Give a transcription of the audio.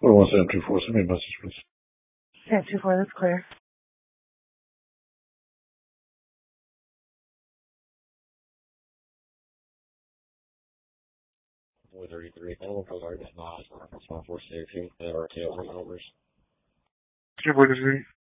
1724, send me a message, please. 724, that's clear. 433, animal alert is not responsible for safety, RTO overs. 243.